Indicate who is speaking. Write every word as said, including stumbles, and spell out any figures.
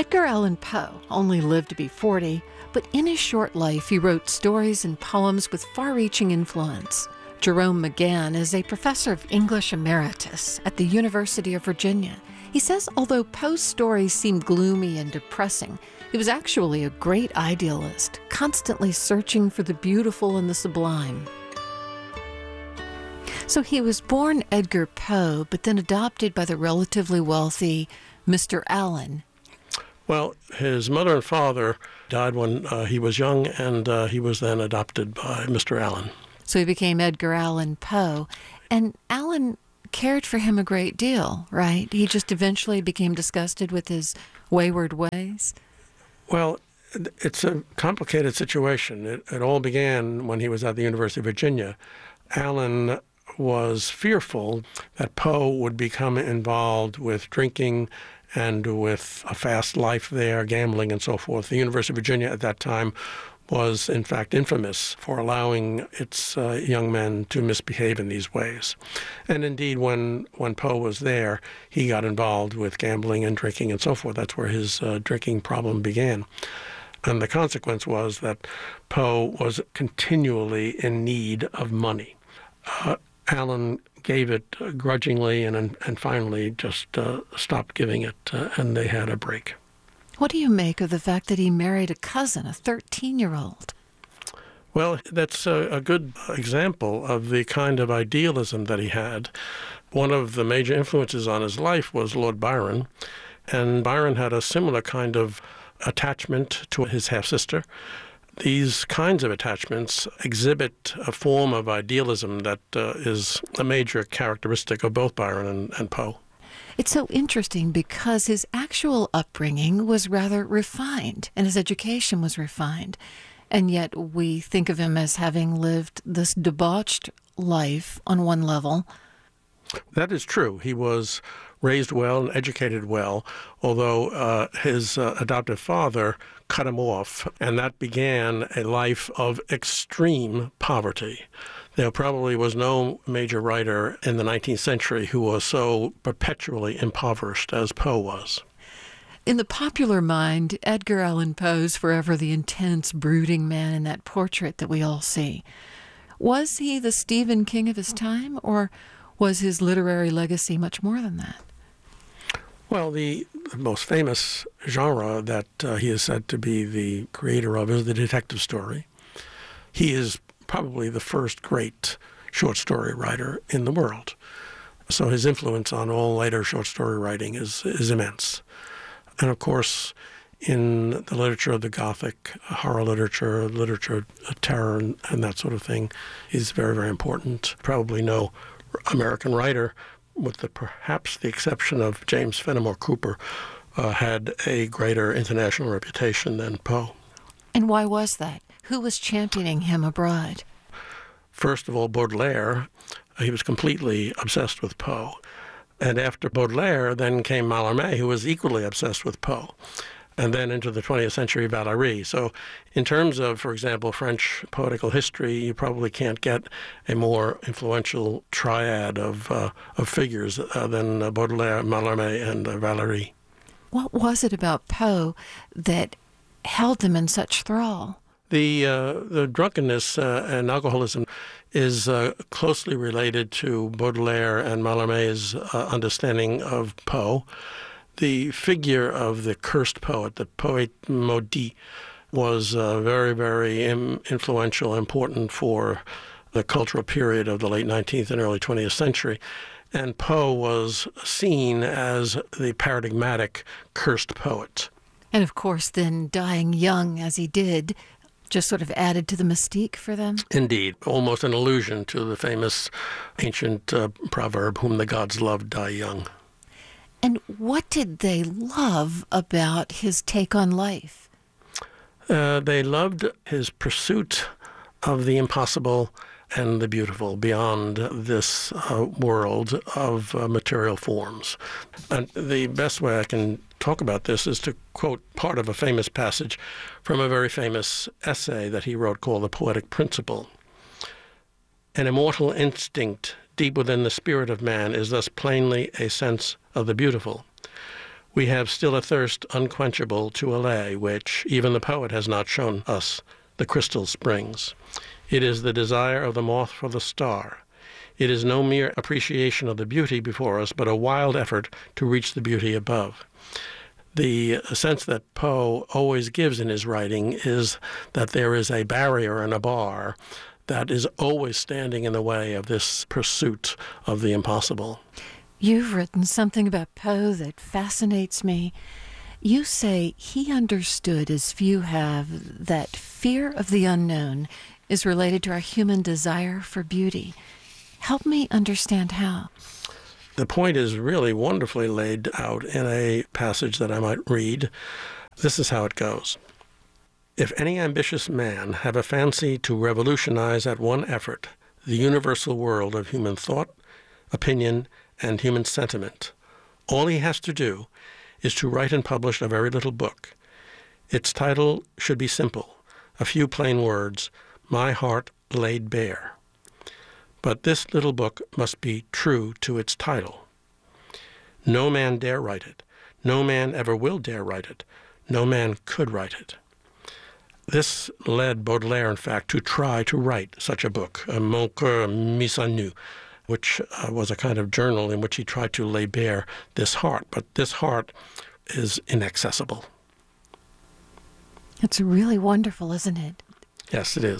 Speaker 1: Edgar Allan Poe only lived to be forty, but in his short life he wrote stories and poems with far-reaching influence. Jerome McGann is a professor of English emeritus at the University of Virginia. He says although Poe's stories seemed gloomy and depressing, he was actually a great idealist, constantly searching for the beautiful and the sublime. So he was born Edgar Poe, but then adopted by the relatively wealthy Mister Allan.
Speaker 2: Well, his mother and father died when uh, he was young, and uh, he was then adopted by Mister Allan.
Speaker 1: So he became Edgar Allan Poe. And Allan cared for him a great deal, right? He just eventually became disgusted with his wayward ways?
Speaker 2: Well, it's a complicated situation. It, it all began when he was at the University of Virginia. Allan was fearful that Poe would become involved with drinking and with a fast life there, gambling and so forth. The University of Virginia at that time was, in fact, infamous for allowing its uh, young men to misbehave in these ways. And indeed, when, when Poe was there, he got involved with gambling and drinking and so forth. That's where his uh, drinking problem began. And the consequence was that Poe was continually in need of money. Uh, Allan gave it grudgingly and and finally just uh, stopped giving it, uh, and they had a break.
Speaker 1: What do you make of the fact that he married a cousin, a thirteen-year-old?
Speaker 2: Well, that's a, a good example of the kind of idealism that he had. One of the major influences on his life was Lord Byron, and Byron had a similar kind of attachment to his half-sister. These kinds of attachments exhibit a form of idealism that uh, is a major characteristic of both Byron and, and Poe.
Speaker 1: It's so interesting because his actual upbringing was rather refined and his education was refined. And yet we think of him as having lived this debauched life on one level.
Speaker 2: That is true. He was raised well and educated well, although uh, his uh, adoptive father cut him off, and that began a life of extreme poverty. There probably was no major writer in the nineteenth century who was so perpetually impoverished as Poe was.
Speaker 1: In the popular mind, Edgar Allan Poe's forever the intense, brooding man in that portrait that we all see. Was he the Stephen King of his time, or was his literary legacy much more than that?
Speaker 2: Well, the most famous genre that uh, he is said to be the creator of is the detective story. He is probably the first great short story writer in the world. So his influence on all later short story writing is, is immense. And of course, in the literature of the Gothic, horror literature, literature of terror, and, and that sort of thing, is very, very important. Probably no American writer, with the, perhaps the exception of James Fenimore Cooper, uh, had a greater international reputation than Poe.
Speaker 1: And why was that? Who was championing him abroad?
Speaker 2: First of all, Baudelaire. He was completely obsessed with Poe. And after Baudelaire, then came Mallarmé, who was equally obsessed with Poe. And then into the twentieth century, Valéry. So in terms of, for example, French poetical history, you probably can't get a more influential triad of, uh, of figures uh, than uh, Baudelaire, Mallarmé, and uh, Valéry.
Speaker 1: What was it about Poe that held them in such thrall?
Speaker 2: The, uh, the drunkenness uh, and alcoholism is uh, closely related to Baudelaire and Mallarmé's uh, understanding of Poe. The figure of the cursed poet, the poète maudit, was uh, very, very im- influential, important for the cultural period of the late nineteenth and early twentieth century. And Poe was seen as the paradigmatic cursed poet.
Speaker 1: And of course, then dying young as he did just sort of added to the mystique for them?
Speaker 2: Indeed, almost an allusion to the famous ancient uh, proverb, whom the gods love, die young.
Speaker 1: And what did they love about his take on life?
Speaker 2: Uh, they loved his pursuit of the impossible and the beautiful beyond this uh, world of uh, material forms. And the best way I can talk about this is to quote part of a famous passage from a very famous essay that he wrote called The Poetic Principle. An immortal instinct deep within the spirit of man is thus plainly a sense of the beautiful. We have still a thirst unquenchable to allay, which even the poet has not shown us, the crystal springs. It is the desire of the moth for the star. It is no mere appreciation of the beauty before us, but a wild effort to reach the beauty above. The sense that Poe always gives in his writing is that there is a barrier and a bar that is always standing in the way of this pursuit of the impossible.
Speaker 1: You've written something about Poe that fascinates me. You say he understood, as few have, that fear of the unknown is related to our human desire for beauty. Help me understand how.
Speaker 2: The point is really wonderfully laid out in a passage that I might read. This is how it goes. If any ambitious man have a fancy to revolutionize at one effort the universal world of human thought, opinion, and human sentiment, all he has to do is to write and publish a very little book. Its title should be simple, a few plain words, My Heart Laid Bare. But this little book must be true to its title. No man dare write it. No man ever will dare write it. No man could write it. This led Baudelaire, in fact, to try to write such a book, Mon Cœur mis à nu, which uh, was a kind of journal in which he tried to lay bare this heart. But this heart is inaccessible.
Speaker 1: It's really wonderful, isn't it?
Speaker 2: Yes, it is.